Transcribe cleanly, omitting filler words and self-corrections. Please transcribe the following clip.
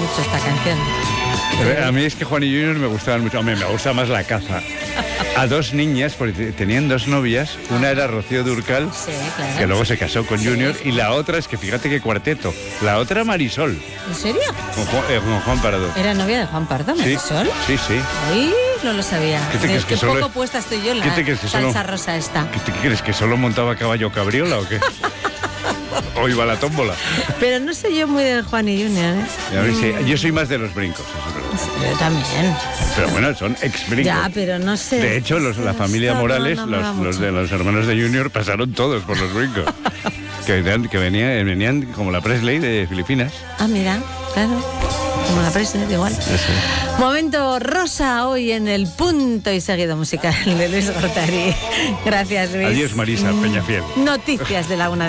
mucho esta canción. A mí es que Juan y Junior me gustaban mucho. Me gusta más La Caza. A dos niñas, porque tenían dos novias. Una era Rocío Dúrcal, Sí, claro. que luego se casó con Junior, sí. y la otra es que fíjate qué cuarteto. La otra Marisol, ¿En serio? con Juan Pardo. ¿Era novia de Juan Pardo, Sí, Marisol? sí, sí. Ay, no lo sabía. ¿Qué te crees que Qué solo poco es- puesta estoy yo en ¿Qué la te crees que solo- salsa rosa esta. ¿Qué te crees, que solo montaba a caballo cabriola o qué? O iba a la tómbola. Pero no soy yo muy de Juan y Junior, ¿eh? Y a ver si- yo soy más de los brincos, eso es verdad. Yo también. Pero bueno, son ex-brincos. Ya, pero no sé. De hecho, la familia Esto Morales, no me va los mucho. de los hermanos de Junior, pasaron todos por los brincos. que venían como la Presley de Filipinas. Ah, mira, claro. Como la Presley, igual. Eso. Momento rosa hoy en el punto y seguido musical de Luis Gortari. Gracias, Luis. Adiós, Marisa Peñafiel. Noticias de la 1.